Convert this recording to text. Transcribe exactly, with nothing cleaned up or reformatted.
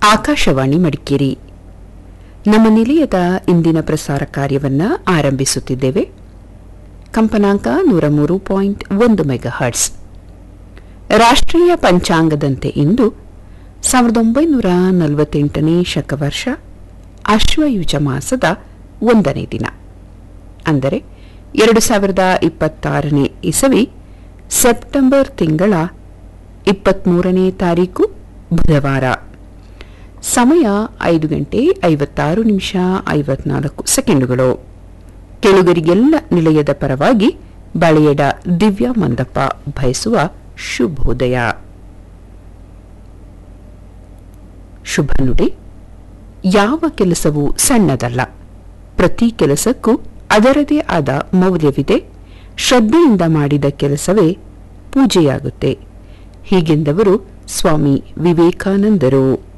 ಆಕಾಶವಾಣಿ ಮಡಿಕೇರಿ. ನಮ್ಮ ನಿಲಯದ ಇಂದಿನ ಪ್ರಸಾರ ಕಾರ್ಯವನ್ನು ಆರಂಭಿಸುತ್ತಿದ್ದೇವೆ. ಕಂಪನಾಂಕ ನೂರ ಮೂರು ಪಾಯಿಂಟ್ ಒಂದು ಮೆಗಾಹರ್ಟ್ಸ್. ರಾಷ್ಟ್ರೀಯ ಪಂಚಾಂಗದಂತೆ ಇಂದು ಸಾವಿರದ ಒಂಬೈನೂರ ನಲವತ್ತೆಂಟನೇ ಶಕವರ್ಷ ಅಶ್ವಯುಜ ಮಾಸದ ಒಂದನೇ ದಿನ, ಅಂದರೆ ಎರಡು ಸಾವಿರದ ಇಪ್ಪತ್ತಾರನೇ ಇಸವಿ ಸೆಪ್ಟೆಂಬರ್ ತಿಂಗಳ ಇಪ್ಪತ್ಮೂರನೇ ತಾರೀಕು ಬುಧವಾರ. ಸಮಯ ಐದು ಗಂಟೆ ಐವತ್ತಾರು ನಿಮಿಷ ಐವತ್ನಾಲ್ಕು ಸೆಕೆಂಡುಗಳು. ಕೆಳುಗರಿಗೆಲ್ಲ ನಿಲಯದ ಪರವಾಗಿ ಬಳೆಯಡ ದಿವ್ಯಾ ಮಂದಪ್ಪ ಬಯಸುವ ಶುಭೋದಯ. ಶುಭ ನುಡಿ. ಯಾವ ಕೆಲಸವೂ ಸಣ್ಣದಲ್ಲ. ಪ್ರತಿ ಕೆಲಸಕ್ಕೂ ಅದರದೇ ಆದ ಮೌಲ್ಯವಿದೆ. ಶ್ರದ್ಧೆಯಿಂದ ಮಾಡಿದ ಕೆಲಸವೇ ಪೂಜೆಯಾಗುತ್ತೆ. ಹೀಗೆಂದವರು ಸ್ವಾಮಿ ವಿವೇಕಾನಂದರು.